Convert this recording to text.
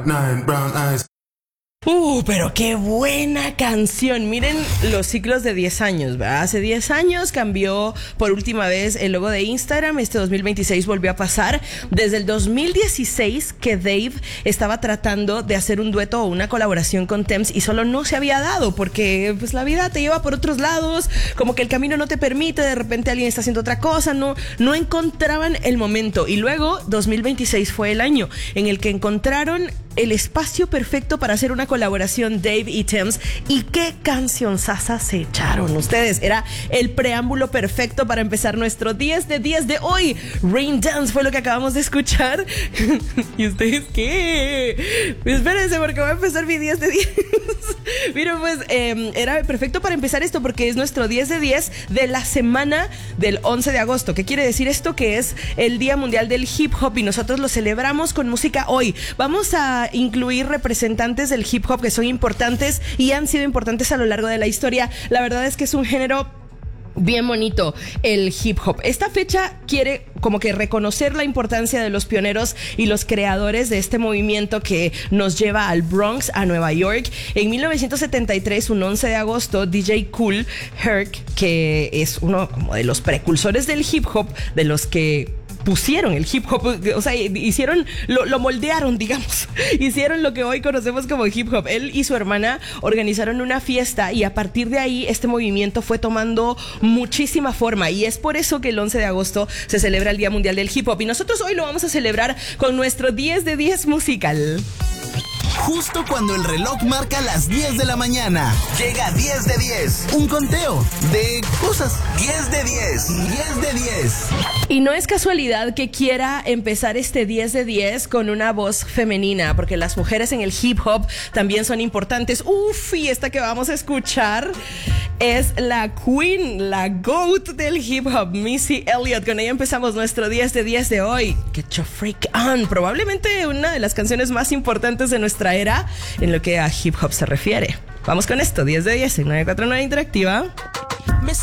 nine, brown eyes. Pero qué buena canción. Miren los ciclos de 10 años, ¿verdad? Hace 10 años cambió por última vez el logo de Instagram. Este 2026 volvió a pasar. Desde el 2016 que Dave estaba tratando de hacer un dueto o una colaboración con Tems y solo no se había dado porque pues la vida te lleva por otros lados, como que el camino no te permite, de repente alguien está haciendo otra cosa, no encontraban el momento. Y luego 2026 fue el año en el que encontraron el espacio perfecto para hacer una colaboración Dave y Tems. Y qué cancionzaza se echaron ustedes. Era el preámbulo perfecto para empezar nuestro 10 de 10 de hoy. Rain Dance fue lo que acabamos de escuchar. ¿Y ustedes qué? Espérense porque voy a empezar mi 10 de 10. Miren, pues era perfecto para empezar esto porque es nuestro 10 de 10 de la semana del 11 de agosto. ¿Qué quiere decir esto? Que es el Día Mundial del Hip Hop y nosotros lo celebramos con música hoy. Vamos a incluir representantes del hip hop que son importantes y han sido importantes a lo largo de la historia. La verdad es que es un género bien bonito, el hip hop. Esta fecha quiere como que reconocer la importancia de los pioneros y los creadores de este movimiento que nos lleva al Bronx, a Nueva York. En 1973, un 11 de agosto, DJ Kool Herc, que es uno como de los precursores del hip hop, de los que pusieron el hip hop, o sea, hicieron, lo moldearon, digamos, hicieron lo que hoy conocemos como hip hop. Él y su hermana organizaron una fiesta y a partir de ahí este movimiento fue tomando muchísima forma y es por eso que el 11 de agosto se celebra el Día Mundial del Hip Hop y nosotros hoy lo vamos a celebrar con nuestro 10 de 10 musical. Justo cuando el reloj marca las 10 de la mañana, llega 10 de 10, un conteo de cosas. 10 de 10, 10 de 10. Y no es casualidad que quiera empezar este 10 de 10 con una voz femenina, porque las mujeres en el hip hop también son importantes. Y esta que vamos a escuchar es la queen, la GOAT del hip hop, Missy Elliott. Con ella empezamos nuestro 10 de 10 de hoy. Get your freak on. Probablemente una de las canciones más importantes de nuestra era en lo que a hip hop se refiere. Vamos con esto, 10 de 10 en 949 Interactiva. Miss